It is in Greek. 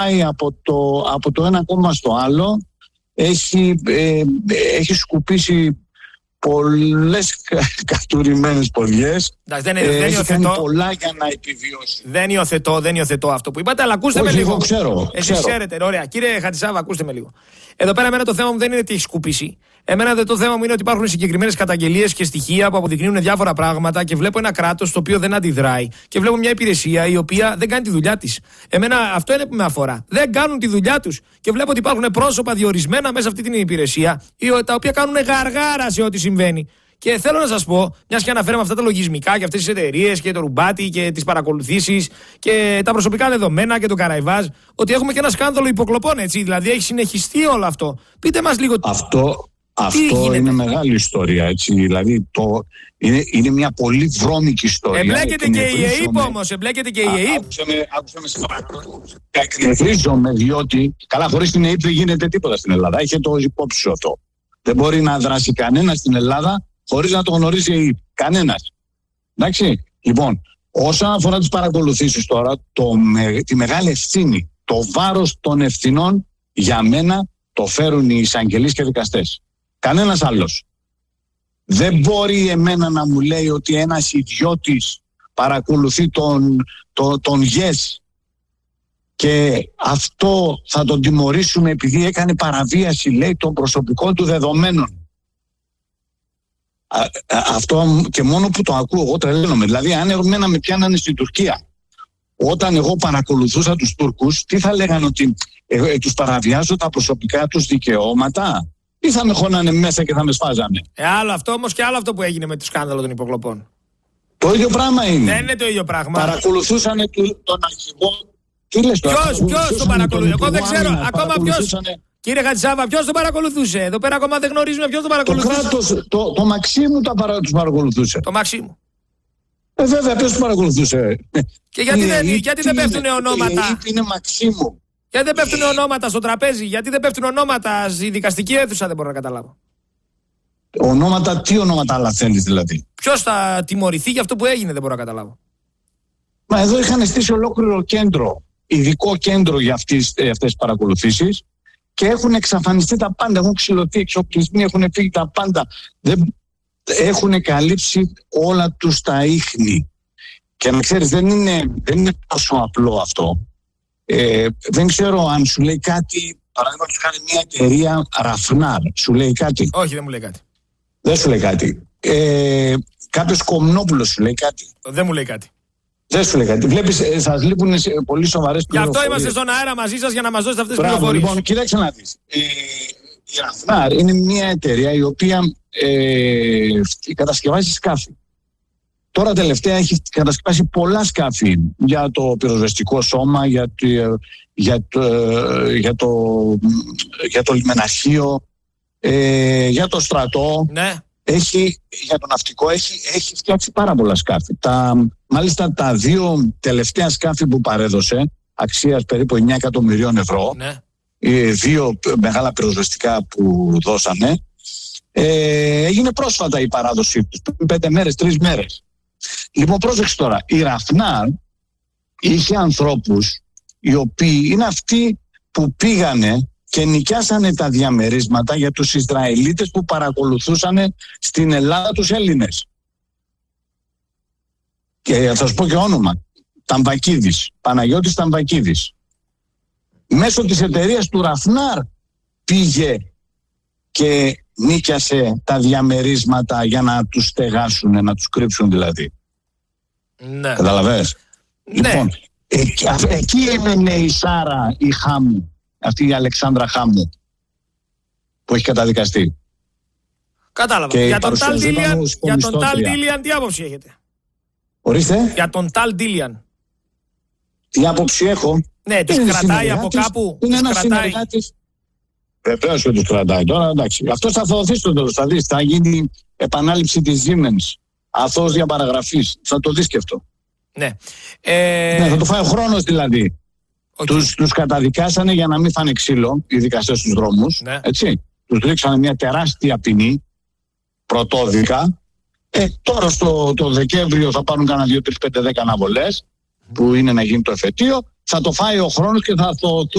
από το ένα κόμμα στο άλλο, έχει σκουπίσει πολλές κατουρημένες ποδιές. Έχει κάνει πολλά για να επιβιώσει. Δεν υιοθετώ αυτό που είπατε, αλλά ακούστε με λίγο. Εσείς ξέρετε, ωραία. Κύριε Χατζησάβα, ακούστε με λίγο. Εδώ πέρα, εμένα το θέμα μου δεν είναι τι έχει σκουπίσει. Εμένα το θέμα μου είναι ότι υπάρχουν συγκεκριμένες καταγγελίες και στοιχεία που αποδεικνύουν διάφορα πράγματα και βλέπω ένα κράτος το οποίο δεν αντιδράει. Και βλέπω μια υπηρεσία η οποία δεν κάνει τη δουλειά της. Εμένα αυτό είναι που με αφορά. Δεν κάνουν τη δουλειά τους. Και βλέπω ότι υπάρχουν πρόσωπα διορισμένα μέσα σε αυτή την υπηρεσία, τα οποία κάνουν γαργάρα σε ό,τι συμβαίνει. Και θέλω να σας πω, μιας και αναφέραμε αυτά τα λογισμικά και αυτές τις εταιρείες και το ρουμπάτι και τις παρακολουθήσεις και τα προσωπικά δεδομένα και το Καραϊβάζ, ότι έχουμε και ένα σκάνδαλο υποκλοπών, έτσι. Δηλαδή έχει συνεχιστεί όλο αυτό. Πείτε μας λίγο. Αυτό είναι μεγάλη ιστορία, έτσι. Δηλαδή είναι μια πολύ βρώμικη ιστορία. Εμπλέκεται και η ΕΕΠ όμως. Άκουσε με σε παρακαλώ. Εκνευρίζομαι διότι, καλά, χωρίς την ΕΕΠ δεν γίνεται τίποτα στην Ελλάδα. Έχετε το υπόψη σου αυτό. Δεν μπορεί να δράσει κανένας στην Ελλάδα χωρίς να το γνωρίζει η ΕΕΠ. Κανένας. Εντάξει. Λοιπόν, όσον αφορά τις παρακολουθήσεις τώρα, τη μεγάλη ευθύνη, το βάρος των ευθυνών για μένα το φέρουν οι εισαγγελείς και δικαστές. Κανένας άλλος. Δεν μπορεί εμένα να μου λέει ότι ένας ιδιώτης παρακολουθεί τον ΓΕΣ και αυτό θα τον τιμωρήσουμε επειδή έκανε παραβίαση, λέει, των προσωπικών του δεδομένων. Αυτό και μόνο που το ακούω εγώ τρελαίνομαι. Δηλαδή αν εμένα με πιάνανε στην Τουρκία όταν εγώ παρακολουθούσα τους Τούρκους, τι θα λέγανε, ότι τους παραβιάζω τα προσωπικά τους δικαιώματα ή θα με χώνανε μέσα και θα με σφάζανε? Άλλο αυτό όμως και άλλο αυτό που έγινε με το σκάνδαλο των υποκλοπών. Το ίδιο πράγμα είναι. Δεν είναι το ίδιο πράγμα. Παρακολουθούσαν τον αρχηγό. Τι λες τώρα? Ποιος τον παρακολουθούσε? Εγώ δεν ξέρω ακόμα ποιος. Κύριε Χατζησάβα, ποιος τον παρακολουθούσε? Εδώ πέρα ακόμα δεν γνωρίζουμε ποιος τον παρακολουθούσε. Το κράτος, το Μαξίμου τους παρακολουθούσε. Το Μαξίμου. Βέβαια, ποιος τους παρακολουθούσε? Και γιατί δεν πέφτουν ονόματα? Είναι Μαξίμου. Γιατί δεν πέφτουν ονόματα στο τραπέζι? Γιατί δεν πέφτουν ονόματα στη δικαστική αίθουσα? Δεν μπορώ να καταλάβω. Ονόματα, τι ονόματα άλλα θέλεις δηλαδή? Ποιος θα τιμωρηθεί για αυτό που έγινε? Δεν μπορώ να καταλάβω. Μα εδώ είχαν στήσει ολόκληρο κέντρο, ειδικό κέντρο για αυτές τις παρακολουθήσεις και έχουν εξαφανιστεί τα πάντα. Έχουν ξυλωθεί εξοπλισμοί, έχουν φύγει τα πάντα. Έχουν καλύψει όλα τους τα ίχνη. Και να ξέρεις, δεν είναι τόσο απλό αυτό. Δεν ξέρω αν σου λέει κάτι, παραδείγματος χάρη μια εταιρεία Ραφνάρ, σου λέει κάτι? Όχι, δεν μου λέει κάτι. Δεν σου λέει κάτι. Κάποιος Κομνόπουλος σου λέει κάτι? Δεν μου λέει κάτι. Δεν σου λέει κάτι. Βλέπεις, σας λείπουν πολύ σοβαρές πληροφορίες. Γι' αυτό είμαστε στον αέρα μαζί σας, για να μας δώσετε αυτές τις πληροφορίες. Λοιπόν, κοίταξε να δεις. Η Ραφνάρ είναι μια εταιρεία η οποία κατασκευάζει σκάφη. Τώρα τελευταία έχει κατασκευάσει πολλά σκάφη για το πυροσβεστικό σώμα, για το λιμεναρχείο, για το στρατό, ναι. Για το ναυτικό έχει φτιάξει πάρα πολλά σκάφη. Μάλιστα τα 2 τελευταία σκάφη που παρέδωσε, αξίας περίπου 9 εκατομμυρίων ευρώ, ναι. 2 μεγάλα πυροσβεστικά που δώσανε, έγινε πρόσφατα η παράδοσή τους, 5 μέρες, 3 μέρες. Λοιπόν, πρόσεξε τώρα, η Ραφνάρ είχε ανθρώπους οι οποίοι είναι αυτοί που πήγανε και νοικιάσανε τα διαμερίσματα για τους Ισραηλίτες που παρακολουθούσαν στην Ελλάδα τους Έλληνες. Και θα σας πω και όνομα. Ταμβακίδης, Παναγιώτης Ταμβακίδης. Μέσω της εταιρείας του Ραφνάρ πήγε και νίκιασε τα διαμερίσματα για να τους στεγάσουν, να τους κρύψουν δηλαδή. Ναι. Καταλαβαίνεις? Ναι. Λοιπόν, εκεί έμενε η Σάρα η Χάμου, αυτή η Αλεξάνδρα Χάμου που έχει καταδικαστεί. Κατάλαβα. Για τον Ταλ Ντίλιαν τι άποψη έχετε? Ορίστε. Για τον Ταλ Ντίλιαν. Τι άποψη έχω? Ναι, τους κρατάει από κάπου? Είναι ένας συνεργάτης. Βεβαίως και τους κρατάει τώρα, εντάξει. Αυτό θα θωωθεί στο τέλος, θα δεις. Θα γίνει επανάληψη της Siemens. Αθώος διαπαραγραφής. Θα το δεις και αυτό. Ναι. Ναι, θα το φάει ο χρόνος δηλαδή. Okay. Τους καταδικάσανε για να μην φάνε ξύλο οι δικαστές στους δρόμους. Ναι. Έτσι. Τους ρίξανε μια τεράστια ποινή, πρωτόδικα. Τώρα το Δεκέμβριο θα πάρουν κανένα 2, 3, 5, 10 αναβολές, που είναι να γίνει το εφετείο. Θα το φάει ο χρόνος και θα το